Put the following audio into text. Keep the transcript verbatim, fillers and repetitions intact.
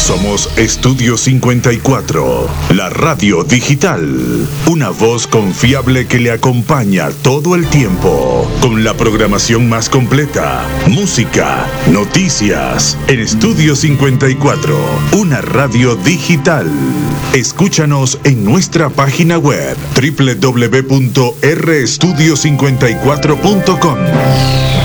Somos Estudio cincuenta y cuatro, la radio digital. Una voz confiable que le acompaña todo el tiempo. Con la programación más completa. Música, noticias. En Estudio cincuenta y cuatro, una radio digital. Escúchanos en nuestra página web doble u doble u doble u punto r estudio cincuenta y cuatro punto com.